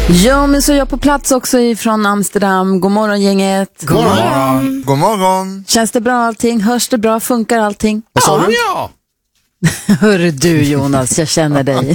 Ja, men så är jag på plats också ifrån Amsterdam. God morgon, gänget. God morgon. God morgon. Känns det bra allting? Hörs det bra? Funkar allting? Vad sa du? Ja. Hörru du, Jonas, jag känner dig.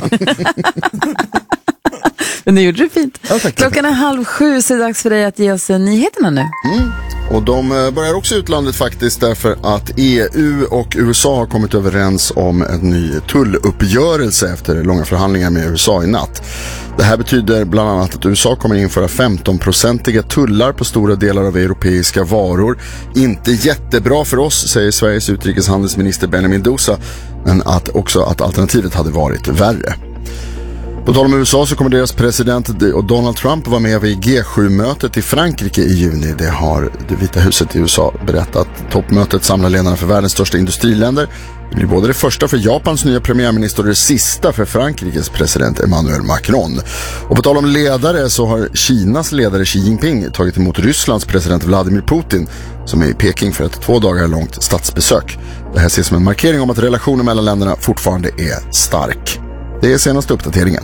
Men nu gjorde du fint. Ja, tack. Klockan är 6:30, så är det dags för dig att ge oss nyheterna nu. Och de börjar också utlandet faktiskt därför att EU och USA har kommit överens om en ny tulluppgörelse efter långa förhandlingar med USA i natt. Det här betyder bland annat att USA kommer införa 15-procentiga tullar på stora delar av europeiska varor. Inte jättebra för oss, säger Sveriges utrikeshandelsminister Benjamin Dousa, men att alternativet hade varit värre. På tal om USA så kommer deras president Donald Trump vara med vid G7-mötet i Frankrike i juni. Det har det Vita huset i USA berättat. Toppmötet samlar ledarna för världens största industriländer. Det blir både det första för Japans nya premiärminister och det sista för Frankrikes president Emmanuel Macron. Och på tal om ledare så har Kinas ledare Xi Jinping tagit emot Rysslands president Vladimir Putin som är i Peking för ett 2 dagar långt statsbesök. Det här ses som en markering om att relationen mellan länderna fortfarande är stark. Det är senaste uppdateringen.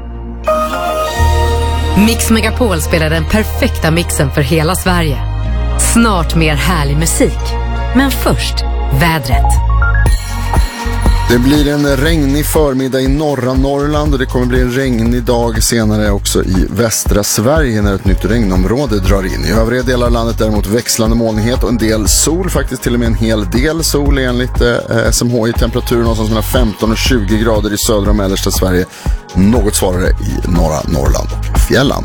Mix Megapol spelar den perfekta mixen för hela Sverige. Snart mer härlig musik. Men först, vädret. Det blir en regnig förmiddag i norra Norrland och det kommer bli en regnig dag senare också i västra Sverige när ett nytt regnområde drar in. I övriga delar av landet däremot växlande molnighet och en del sol, faktiskt till och med en hel del sol enligt SMHI. Temperaturen någonstans mellan 15 och 20 grader i södra och mellersta Sverige. Något svårare i norra Norrland och fjällen.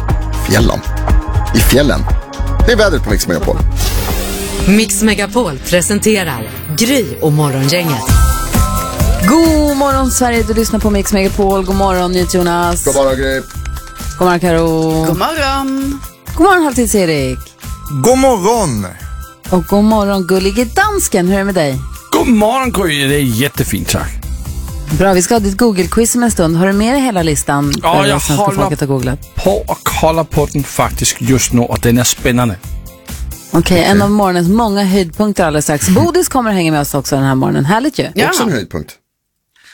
I fjällen. Det är vädret på Mix Megapol. Mix Megapol presenterar Gry och morgongänget. God morgon Sverige, du lyssnar på Mix Megapol. God morgon Jonas. God morgon Gry. God morgon Karo. God morgon. God morgon Halvtids-Erik. God morgon. Och god morgon gullige dansken, hur är det med dig? God morgon Gry, det är jättefint, tack. Bra, vi ska ha ditt Google-quiz om en stund. Har du med dig hela listan? Ja, jag håller på och kollar på den faktiskt just nu och den är spännande. Okej, en av morgonens många höjdpunkter alldeles strax. Bodis kommer att hänga med oss också den här morgonen. Härligt ju. Ja. Också en höjdpunkt.